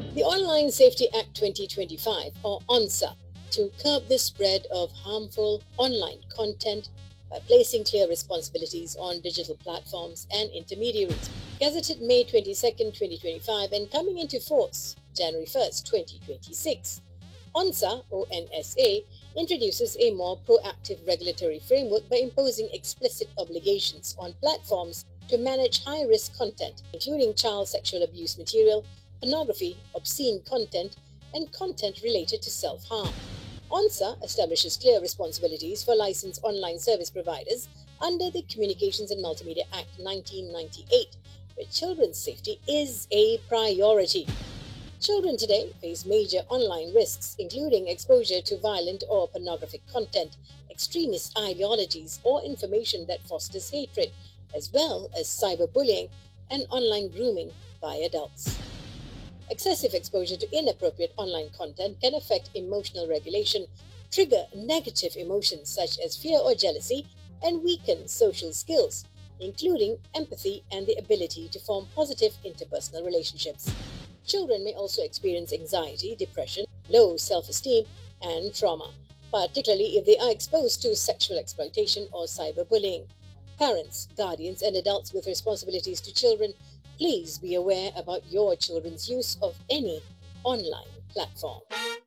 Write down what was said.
The Online Safety Act 2025, or ONSA, to curb the spread of harmful online content by placing clear responsibilities on digital platforms and intermediaries. Gazetted May 22nd, 2025, and coming into force January 1st, 2026. ONSA, or NSA, introduces a more proactive regulatory framework by imposing explicit obligations on platforms to manage high risk content, including child sexual abuse material, pornography, obscene content, and content related to self harm. ONSA establishes clear responsibilities for licensed online service providers under the Communications and Multimedia Act 1998, where children's safety is a priority. Children today face major online risks, including exposure to violent or pornographic content, extremist ideologies, or information that fosters hatred, as well as cyberbullying and online grooming by adults. Excessive exposure to inappropriate online content can affect emotional regulation, trigger negative emotions such as fear or jealousy, and weaken social skills, including empathy and the ability to form positive interpersonal relationships. Children may also experience anxiety, depression, low self esteem, and trauma, particularly if they are exposed to sexual exploitation or cyberbullying. Parents, guardians, and adults with responsibilities to children, please be aware about your children's use of any online platform.